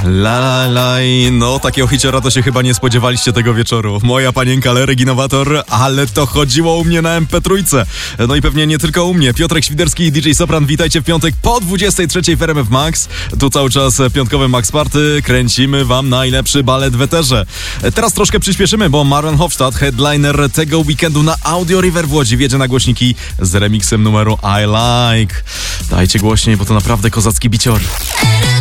La la la. No, takiego hiciora to się chyba nie spodziewaliście tego wieczoru. Moja panienka Reginowator, ale to chodziło u mnie na MP3. No i pewnie nie tylko u mnie. Piotrek Świderski i DJ Sopran, witajcie w piątek po 23 w RMF Max. Tu cały czas piątkowe Max Party. Kręcimy wam najlepszy balet w eterze. Teraz troszkę przyspieszymy, bo Marwan Hofstadt, headliner tego weekendu na Audio River w Łodzi, wjedzie na głośniki z remixem numeru I Like. Dajcie głośniej, bo to naprawdę kozacki bicior.